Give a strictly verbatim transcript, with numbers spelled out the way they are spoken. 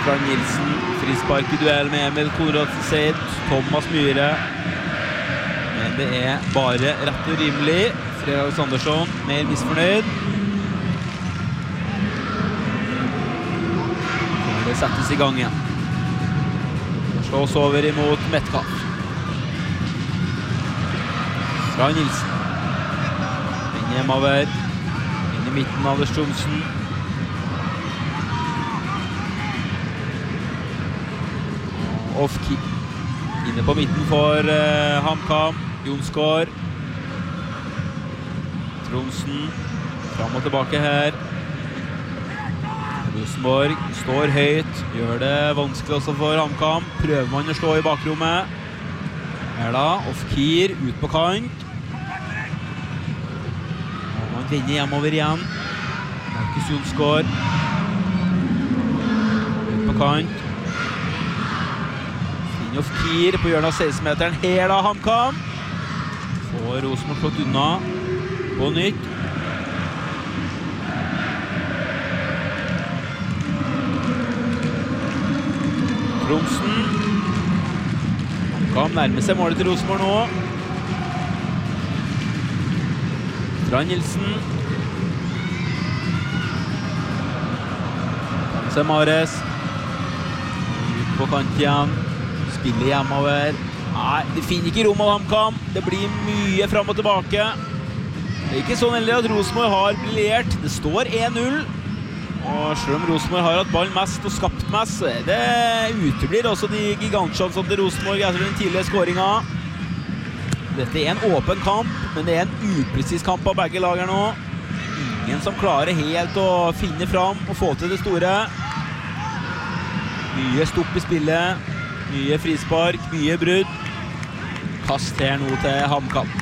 Strand Nilsen, frispark i duell med Emil Konradsen Seid, Thomas Myhre. Men det er bare rett og rimelig. Fredrik Sandersson, mer misfornøyd. Det settes i gang igjen. Det slås over imot Metcalf. Strand Nilsen. Inn hjemover. Inn i midten av Anders Johnsen. Off-kick. Inne på midten for uh, HamKam. Jonsgaard. Tronsen. Fram og tilbake her. Rosenborg står høyt, gjør det vanskelig også for HamKam. Prøver man å slå i bakrommet. Her da, Off-Kier ut på kant. Og man vinner hjemover igjen. Markus Jonsgaard. Ut på kant. Finner Off-Kier på hjørnet av seksten-meteren. Her da, HamKam. Får Rosenborg slått unna. På nytt. Tronsen. HamKam nærmer seg målet til Rosenborg nå. Strand Nilsen. Se Mares. Ut på kant igjen. Spiller hjemover. Nei, det finner ikke rom av HamKam. Det blir mye frem og tilbake. Det er ikke sånn heldig at Rosenborg har briljert. Det står en null. Og selv om Rosenborg har hatt ballen mest og skapt mest, så er det uteblir også de gigantsjansene til Rosenborg etter den tidlige skåringen. Dette er en åpen kamp, men det er en upresis kamp av begge lager nå. Ingen som klarer helt å finne fram og få til det store. Mye stopp i spillet, mye frispark, mye brudd. Kast her nå til HamKam.